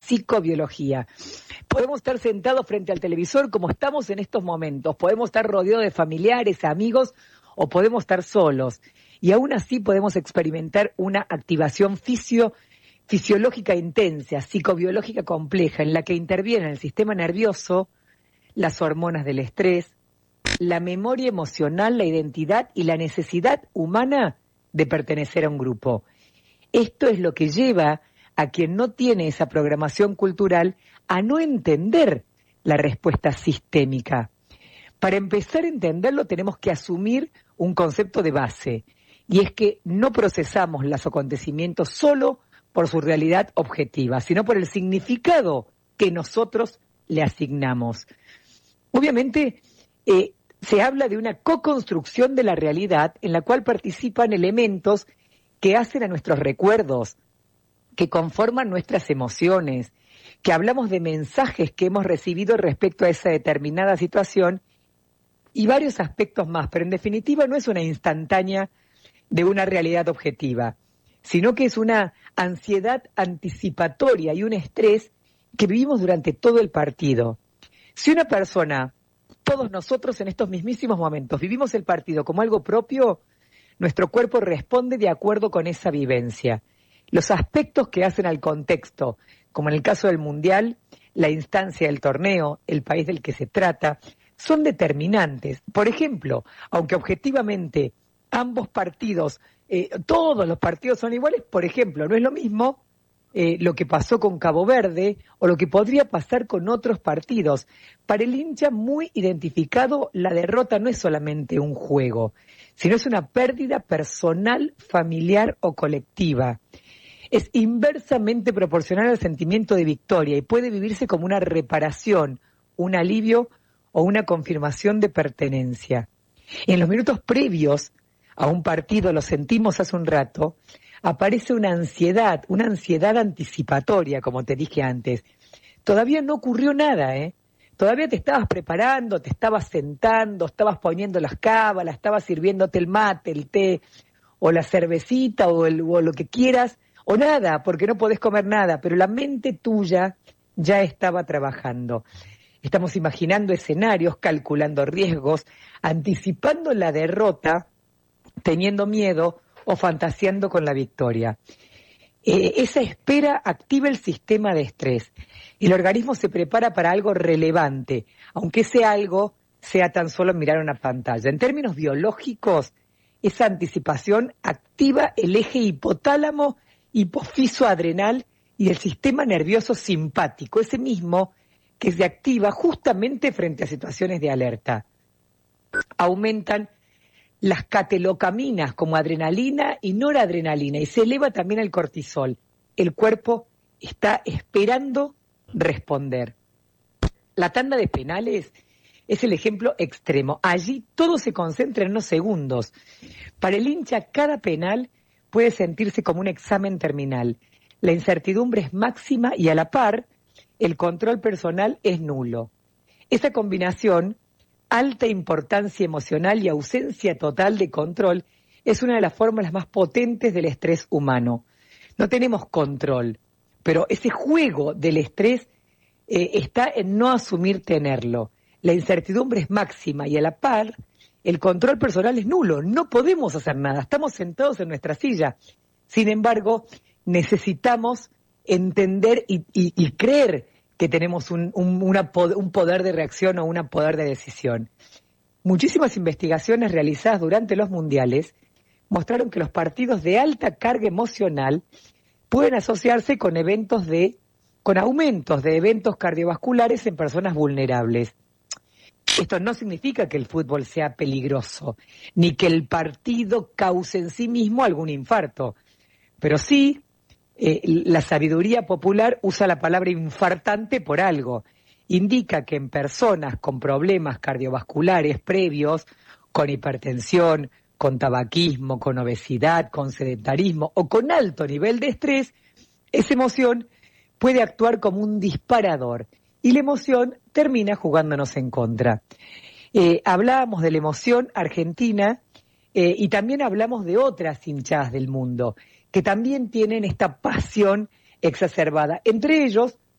psicobiología. Podemos estar sentados frente al televisor como estamos en estos momentos, podemos estar rodeados de familiares, amigos, o podemos estar solos. Y aún así podemos experimentar una activación fisiológica intensa, psicobiológica compleja, en la que interviene el sistema nervioso, las hormonas del estrés, la memoria emocional, la identidad y la necesidad humana de pertenecer a un grupo. Esto es lo que lleva a quien no tiene esa programación cultural a no entender la respuesta sistémica. Para empezar a entenderlo tenemos que asumir un concepto de base, y es que no procesamos los acontecimientos solo por su realidad objetiva, sino por el significado que nosotros le asignamos. Obviamente, se habla de una co-construcción de la realidad en la cual participan elementos que hacen a nuestros recuerdos, que conforman nuestras emociones, que hablamos de mensajes que hemos recibido respecto a esa determinada situación y varios aspectos más, pero en definitiva no es una instantánea de una realidad objetiva, sino que es una ansiedad anticipatoria y un estrés que vivimos durante todo el partido. Si una persona, todos nosotros en estos mismísimos momentos, vivimos el partido como algo propio, nuestro cuerpo responde de acuerdo con esa vivencia. Los aspectos que hacen al contexto, como en el caso del Mundial, la instancia del torneo, el país del que se trata, son determinantes. Por ejemplo, aunque objetivamente ambos partidos, todos los partidos son iguales, por ejemplo, no es lo mismo lo que pasó con Cabo Verde o lo que podría pasar con otros partidos. Para el hincha muy identificado, la derrota no es solamente un juego, sino es una pérdida personal, familiar o colectiva. Es inversamente proporcional al sentimiento de victoria y puede vivirse como una reparación, un alivio o una confirmación de pertenencia. En los minutos previos a un partido, lo sentimos hace un rato, aparece una ansiedad anticipatoria, como te dije antes. Todavía no ocurrió nada, Todavía te estabas preparando, te estabas sentando, estabas poniendo las cábalas, estabas sirviéndote el mate, el té, o la cervecita, o lo que quieras, o nada, porque no podés comer nada, pero la mente tuya ya estaba trabajando. Estamos imaginando escenarios, calculando riesgos, anticipando la derrota, teniendo miedo o fantaseando con la victoria. Esa espera activa el sistema de estrés. El organismo se prepara para algo relevante, aunque ese algo sea tan solo mirar una pantalla. En términos biológicos, esa anticipación activa el eje hipotálamo, hipofiso adrenal y el sistema nervioso simpático, ese mismo que se activa justamente frente a situaciones de alerta. Aumentan las catelocaminas como adrenalina y noradrenalina y se eleva también el cortisol. El cuerpo está esperando responder. La tanda de penales es el ejemplo extremo. Allí todo se concentra en unos segundos. Para el hincha, cada penal puede sentirse como un examen terminal. La incertidumbre es máxima y a la par, el control personal es nulo. Esa combinación, alta importancia emocional y ausencia total de control, es una de las fórmulas más potentes del estrés humano. No tenemos control, pero ese juego del estrés está en no asumir tenerlo. La incertidumbre es máxima y a la par, el control personal es nulo. No podemos hacer nada, estamos sentados en nuestra silla. Sin embargo, necesitamos entender y creer que tenemos un poder de reacción o un poder de decisión. Muchísimas investigaciones realizadas durante los mundiales mostraron que los partidos de alta carga emocional pueden asociarse con aumentos de eventos cardiovasculares en personas vulnerables. Esto no significa que el fútbol sea peligroso, ni que el partido cause en sí mismo algún infarto, pero sí la sabiduría popular usa la palabra infartante por algo. Indica que en personas con problemas cardiovasculares previos, con hipertensión, con tabaquismo, con obesidad, con sedentarismo o con alto nivel de estrés, esa emoción puede actuar como un disparador y la emoción termina jugándonos en contra. Hablábamos de la emoción argentina y también hablamos de otras hinchadas del mundo que también tienen esta pasión exacerbada. Entre ellos,